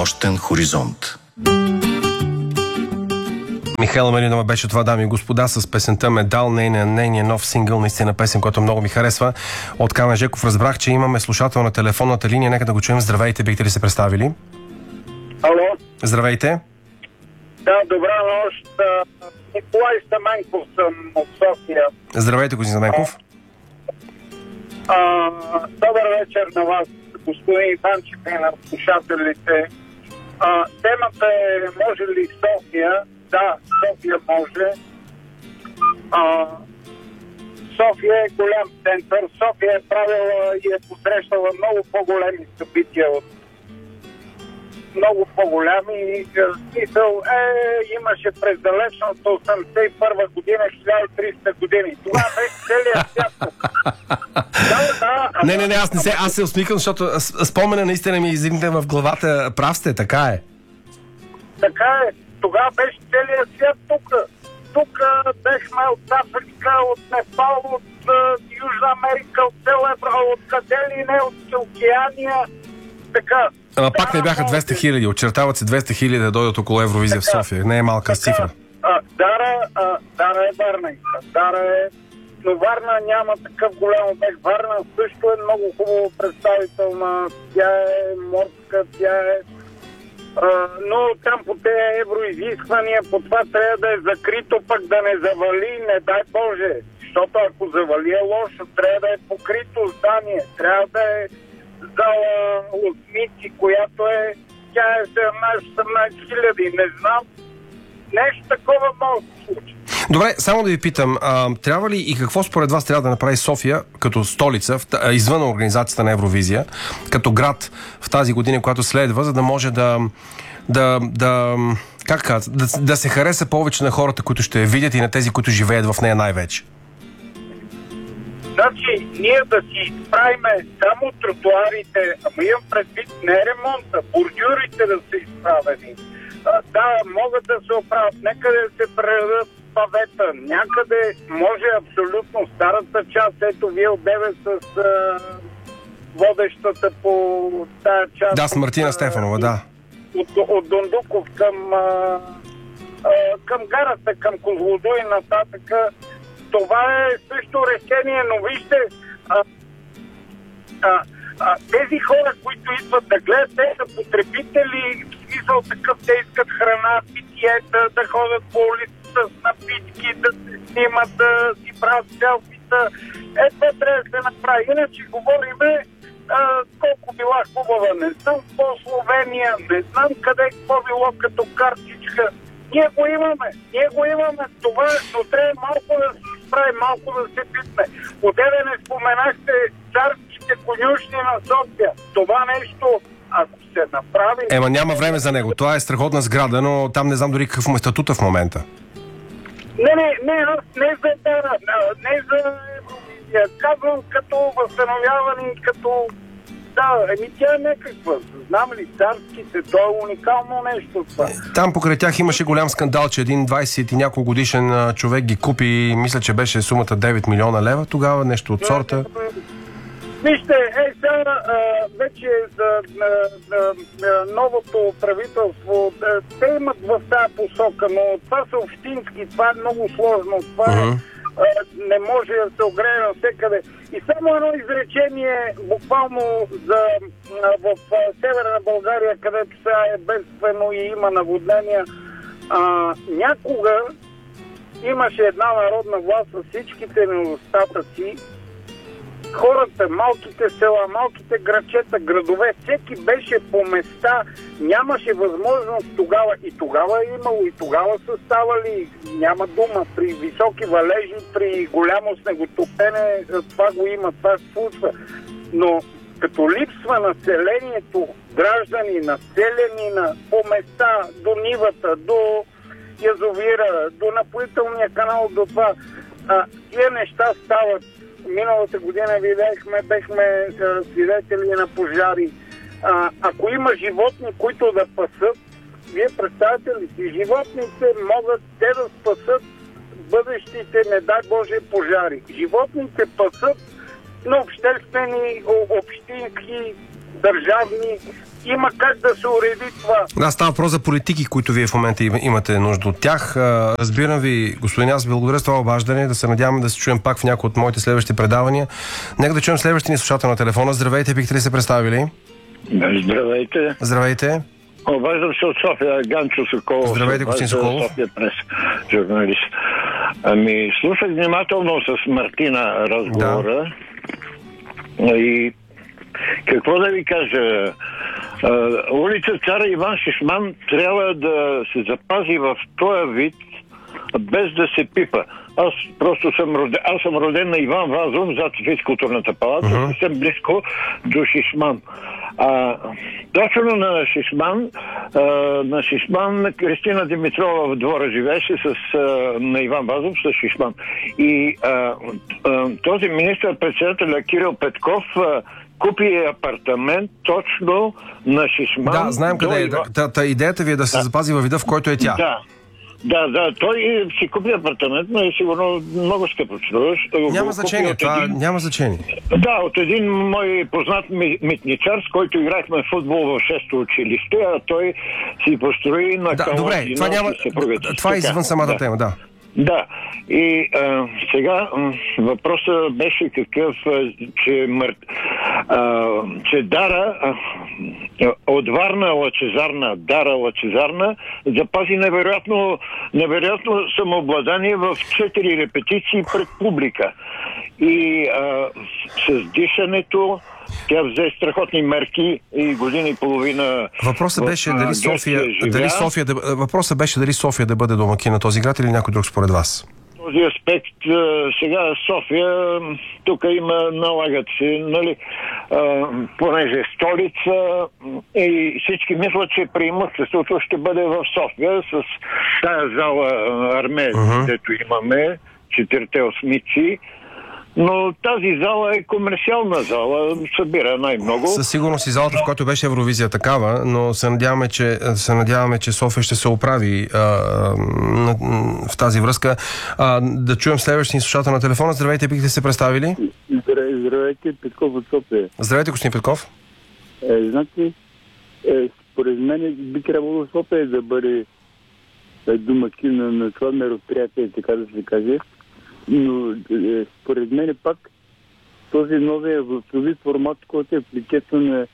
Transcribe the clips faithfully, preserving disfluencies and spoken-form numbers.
нощен хоризонт. Михайла Маринова беше това, дами и господа, с песента "Медал", нейния, нейния нов сингъл, наистина песен, който много ми харесва. От Камен Жеков разбрах, че имаме слушател на телефонната линия. Нека да го чуем. Здравейте, бихте ли се представили? Ало? Здравейте. Да, добра нощ. Николай Стаменков съм от София. Здравейте, господин Стаменков. А, добър вечер на вас, господин Иванчев, и на слушателите. А, темата е: може ли София? Да, София може. А, София е голям център. София е правила и е посрещала много по-големи събития от много по-голями. Смисъл е, имаше през далечната осемдесет и първа година хиляда и триста години. Това беше целият свят. Да, да, не, не, не, аз не се, аз се усмихам, защото спомена наистина ми изигнете в главата. Прав сте, така е. Така е. Тогава беше целият свят тук. Тук бехме от Африка, от Непал, от uh, Южна Америка, от цяла Европа, от къде ли не, от Океания. Така. Ама пак не бяха двеста хиляди. Очертават се двеста хиляди да дойдат около Евровизия в София. Не е малка така, цифра. А, Дара, а, Дара е Варна. Дара е... Но Варна няма такъв голям обект. Варна също е много хубаво представителна. Тя е морска, тя е... А, но там по тези евроизисквания, по това трябва да е закрито, пък да не завали, не дай Боже. Защото ако завали е лошо, трябва да е покрито здание. Трябва да е зала от Мици, която е, тя е седемнадесет-осемнадесет хиляди, не знам. Нещо такова може да се случи. Добре, само да ви питам, а, трябва ли и какво според вас трябва да направи София като столица, в, а, извън организацията на Евровизия, като град в тази година, която следва, за да може да, да, да, как казват, да, да се хареса повече на хората, които ще я видят, и на тези, които живеят в нея най-вече? Значи, ние да си правиме само тротуарите, ама имам предвид не ремонта, бордюрите да са изправени. А, да, могат да се оправят, некъде да се предадат павета, някъде може абсолютно старата част, ето вие отдеве с а, водещата по тая част. Да, с Мартина Стефанова, да. От, от Дондуков към, а, а, към гарата, към Козлодуй и нататък. Това е също решение, но вижте, а, а, а, тези хора, които идват да гледат, те са потребители, в смисъл такъв, те искат храна, питие, да, да ходят по улицата с напитки, да се снимат, да си правят селфита. Е, това трябва да се направи. Иначе говориме а, колко била хубава, не знам, по Словения, не знам къде, какво било като картичка. Ние го имаме, ние го имаме, това, но трябва малко да се справи, малко да се питне. Одеве не споменахте царските конюшни на София. Това нещо, ако се направи... Ема няма време за него. Това е страхотна сграда, но там не знам дори какъв му е статута в момента. Не, не, не, аз не за Дара, не за Евровизия. Казвам като възстановяване, като... Да, еми тя е някаква. Знам ли, царските, то е уникално нещо това. Там покрай тях имаше голям скандал, че един двайсет и няколко годишен човек ги купи, мисля, че беше сумата девет милиона лева тогава, нещо от сорта. Вижте, е сега вече за новото правителство, те имат в тази посока, но това са общински, това е много сложно, това uh-huh. не може да се огрее навсекъде. И само едно изречение, буквално за, в Северна България, където сега е бедствено и има наводнения, а, някога имаше една народна власт с всичките недостатъци. Хората, малките села, малките градчета, градове, всеки беше по места, нямаше възможност тогава, и тогава е имало, и тогава са ставали, няма дума, при високи валежи, при голямо снеготопене, това го има, това се случва. Но като липсва населението, граждани, населени на, по места, до нивата, до язовира, до напоителния канал, до това, а, тия неща стават. Миналата година видяхме, бехме а, свидетели на пожари. А, ако има животни, които да пасат, вие представете ли си, животните могат те да спасат бъдещите, не дай Боже, пожари. Животните пасат на обществени, общински, държавни има как да се уреди това. Да, става въпрос за политики, които вие в момента имате нужда от тях. Разбирам ви, господин, аз благодаря с това обаждане, да се надяваме да се чуем пак в някои от моите следващи предавания. Нека да чуем следващия ни слушател на телефона. Здравейте, бихте ли се представили? Здравейте. Здравейте. Обаждам се от София, Ганчо Соколов. Здравейте, господин Соколов. София прес, журналист. Ами, слушах внимателно с Мартина разговора. Да. И какво да ви кажа? Улица Цар Иван Шишман трябва да се запази в този вид, без да се пипа. Аз просто съм роден, аз съм роден на Иван Вазов, зад физкултурната палата, uh-huh. съвсем близко до Шишман. А, точно на Шишман, а, на Шишман Кристина Димитрова в двора живееше с, а, на Иван Вазов с Шишман. И а, а, този министър-председателя Кирил Петков а, купи апартамент точно на Шишман. Да, знаем къде е. Та, та идеята ви е да се да. запази във вида, в който е тя. Да. Да, да, той си купи апартамент, но е сигурно много скъпо струваш. Няма значение, това един... няма значение. Да, от един мой познат митничар, с който играхме футбол в шесто училище, а той си построи на да, добре, това няма... Това е извън самата да. тема, да. Да, и а, сега въпросът беше какъв, че, мър... а, че Дара а, от Варна Лъчезарна, Дара Лъчезарна запази невероятно, невероятно самообладание в четири репетиции пред публика. И а, с дишането тя взе страхотни мерки и година и половина. Въпросът беше дали София, дали София да, въпросът беше дали София да бъде домакин на този град или някой друг според вас? Този аспект сега София тук има, налагат се, нали, понеже столица и всички мислят, че преимуществото ще бъде в София с тая зала Армеец, uh-huh. дето имаме, четирите осмици. Но тази зала е комерциална зала, събира най-много. Със сигурност и залата, в която беше Евровизия такава, но се надяваме, че, се надяваме, че София ще се оправи а, а, в тази връзка. А, да чуем следващия слушател на телефона. Здравейте, бихте се представили? Здравейте, Петков от София. Здравейте, господин Петков. Е, знаете, е, според мен би трябвало София да бъде домакин на, на това мероприятие, така да се каже. Но е, според мен пак този новия властови формат, който е в лицето на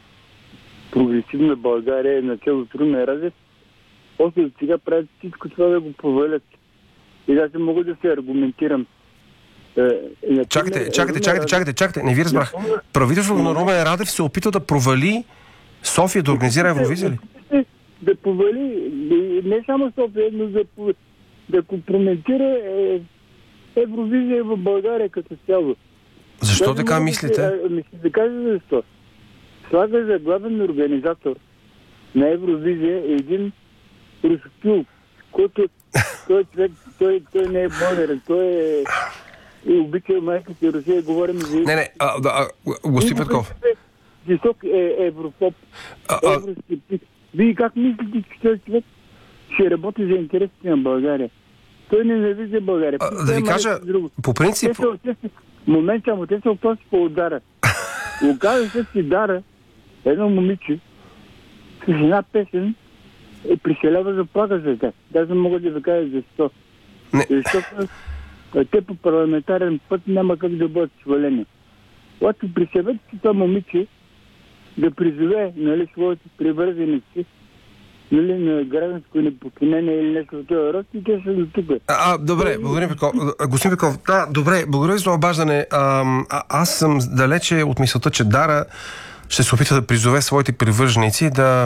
прогресивна България, на чело Румен Радев, още от сега правят всичко това да го провалят. И да се мога да се аргументирам. Е, например, чакайте, чакайте, чакайте, чакайте, чакайте, не ви разбрах. Правителството на Румен Радев се опита да провали София да организира Евровизия ли? Да провали не само София, но да, да компрометира е, Евровизия в България като цяло. Защо Даже така мислите? Мисля да кажа защо. Слага за главен организатор на Евровизия един русофил, който той човек, той, той не е българен, той е и обича майка си Русия, говорим за... Не, не, а, а, господин Петков. Висок е еврофоб, евроскептик. Вие как мислите, че този човек ще работи за интересите на България? Той не зависи България. А, да ви кажа, по принцип... Момент само, те се оплащат по Дара. Оказва се, че Дара, едно момиче, с една песен, е приселява за плака за тях. Даже мога да ви кажа защо. Не. Защото те по парламентарен път няма как да бъдат свалени. Когато присъвете си това момиче да призове, нали, своите привързеници, нали, на гражданско непокинение или нещо от този род, и те са до тук. А, добре, благодаря, Петков. Господин Петков, да, добре, благодаря за обаждане. А, а, аз съм далече от мисълта, че Дара ще се опита да призове своите привърженици да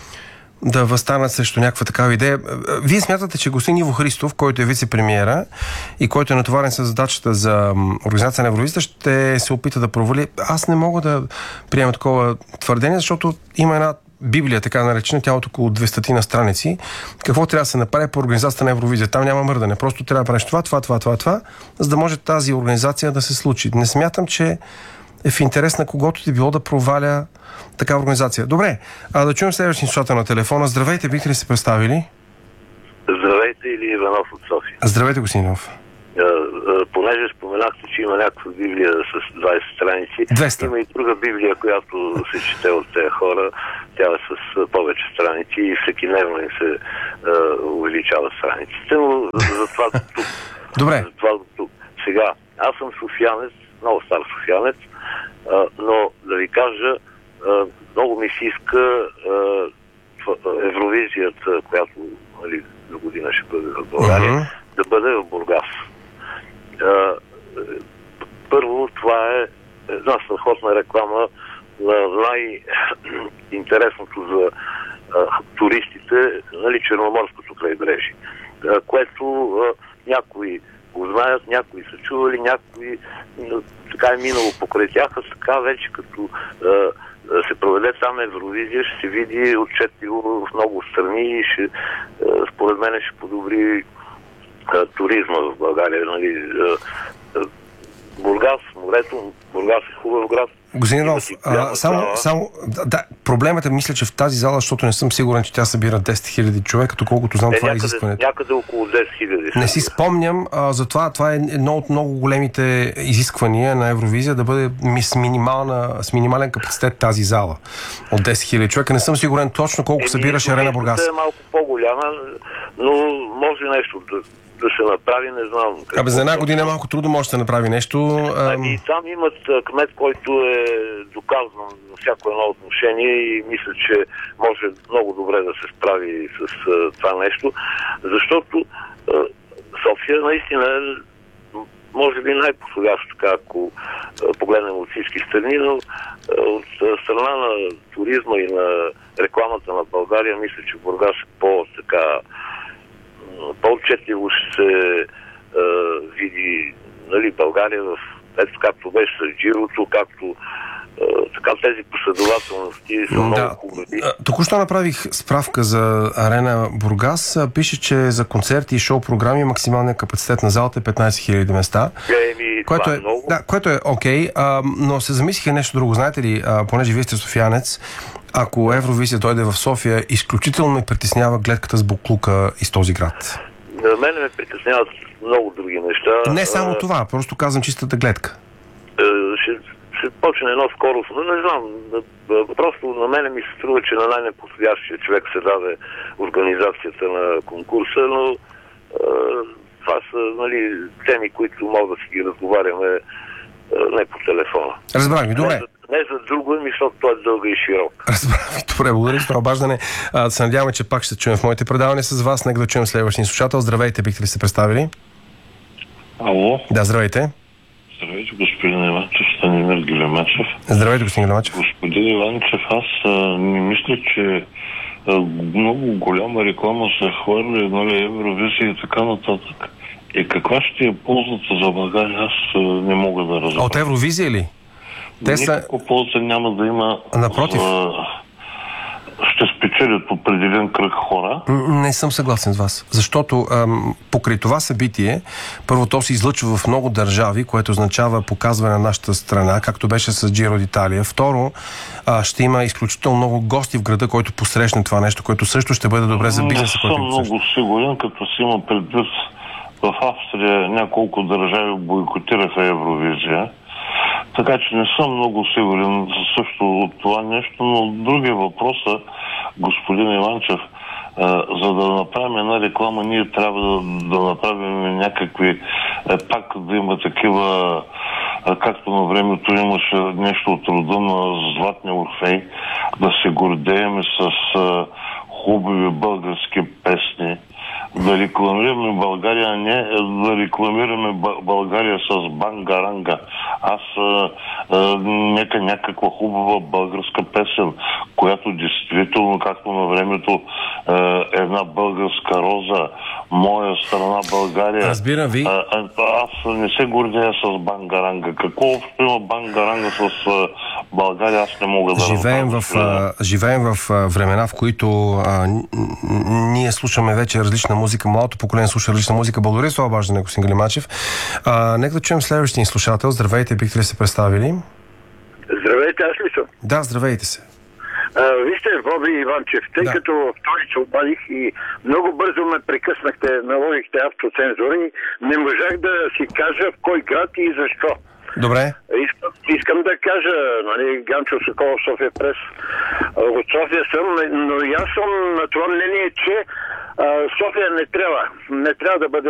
да възстанат срещу някаква такава идея. Вие смятате, че господин Иво Христов, който е вице-премиера и който е натоварен с задачата за организация на Евровизията, ще се опита да провали. Аз не мога да приема такова твърдение, защото има една Библия, така наречена, тя от около двеста на страници. Какво трябва да се направи по организацията на Евровизия? Там няма мърдане. Просто трябва да правиш това, това, това, това, това, за да може тази организация да се случи. Не смятам, че е в интерес на когото ти било да проваля такава организация. Добре, а да чуем следващия слушател на телефона. Здравейте, бихте ли се представили? Здравейте, Или Иванов от София. Здравейте, господин Иванов. По понеже споменахте, че има някаква библия с двайсет страници, двеста. Има и друга библия, която се чете от тези хора. Тя е с повече страници и всеки дневно им се а, увеличава страниците, но за това тук. Добре. За това тук. Сега, аз съм софиянец, много стар софиянец, а, но да ви кажа, а, много ми се иска а, Евровизията, която нали, до година ще бъде в България, uh-huh. да бъде в Бургас. А, първо, това е една страхотна реклама на най-интересното за а, туристите, нали, Черноморското крайбрежие, а, което а, някои го знаят, някои са чували, някои а, така е минало покрай тях, а така вече като а, се проведе там Евровизия, ще се види отчетливо в много страни и ще, според мен ще подобри а, туризма в България. Нали? Бургас, морето, Бургас е хубав град. Господин Иванов, само, само да, проблемът е, мисля, че в тази зала, защото не съм сигурен, че тя събира десет хиляди човека, колкото знам, е, това някъде, е изискването. Някъде около десет хиляди. Не си спомням, а, затова това е едно от много големите изисквания на Евровизия, да бъде с, минимална, с минимален капацитет тази зала от десет хиляди човека. Не съм сигурен точно колко е, събираше Арена Бургас. Е малко по-голяма, но може нещо да да се направи, не знам. Абе, за една година малко трудно може да се направи нещо. Ами, там имат кмет, който е доказан на всяко едно отношение и мисля, че може много добре да се справи с а, това нещо, защото а, София наистина е може би най-подходящо, така, ако а, погледнем от всички страни, но а, от а, страна на туризма и на рекламата на България, мисля, че Бургас е по-така по-отчетливо ще се а, види, нали, България в ето както беше с Джирото, както а, така тези последователности са да. Много хубави. Току-що направих справка за Арена Бургас. Пише, че за концерти и шоу-програми максималният капацитет на залата е петнайсет хиляди места. Еми, което, е, е много. Да, което е окей, okay, но се замислиха нещо друго. Знаете ли, а, понеже вие сте софиянец, ако Евровизия дойде в София, изключително ме притеснява гледката с буклука из този град. На мен ме притесняват много други неща. Не само това, просто казвам чистата гледка. Ще, ще почне едно скоро, не знам, просто на мен ми се струва, че на най-неподходящия човек се даде организацията на конкурса, но това са, нали, теми, които мога да си ги разговаряме не по телефона. Разбрах ви, добре. Не за друго, защото той е дълга и широк. Разбрах ви, добре, благодаря за това обаждане. А, се надяваме, че пак ще чуем в моите предавания с вас. Нека да чуем следващия слушател. Здравейте, бихте ли се представили? Ало. Да, здравейте. Здравейте, господин Иванчев, Станимир Гилемачев. Здравейте, господин Гилемачев. Господин Иванчев, аз а, не мисля, че а, много голяма реклама се хвърли, нали, Евровизия и така нататък. И каква ще е ползата за България, аз а, не мога да разбера. От Евровизия ли? Те са... Никаква полза няма да има. Напротив. За... Ще спечелят определен кръг хора. Не съм съгласен с вас. Защото ам, покрай това събитие, първо то се излъчва в много държави, което означава показване на нашата страна, както беше с Джиро d'Italia. Второ, а, ще има изключително много гости в града, който посрещне това нещо, което също ще бъде добре за бизнеса. Не съм много сигурен, като си има предвид в Австрия няколко държави бойкотираха Евровизия. Така че не съм много сигурен също от това нещо, но другия въпрос е, господин Иванчев, а, за да направим една реклама, ние трябва да, да направим някакви, а, пак да има такива, а, както на времето имаше нещо от рода на Златния Орфей, да се гордеем с а, хубави български песни, да рекламираме България, а не да рекламираме България с бангаранга. Аз а, а, нека някаква хубава българска песен, която действително, както на времето а, една българска роза, моя страна България. Разбирам ви. А, а, аз не се гордея с бангаранга. Какво общо има бангаранга с а, България, аз не мога да живеем в, а, живеем в а, времена, в които а, ние слушаме вече различна музика, младото поколение слуша различна музика. Благодаря за това обаждане, господин Гилемачев. А, нека да чуем следващия слушател. Здравейте, бихте ли се представили? Здравейте, аз ли съм? Да, здравейте се. А, вижте, Боби Иванчев, тъй да. като втори се обадих и много бързо ме прекъснахте, наложихте автоцензура и не можах да си кажа в кой град и защо. Добре. Искам, искам да кажа, нали, Ганчо Соколов, София прес. От София съм, но аз съм на това мнение, че а, София не трябва. Не трябва да бъде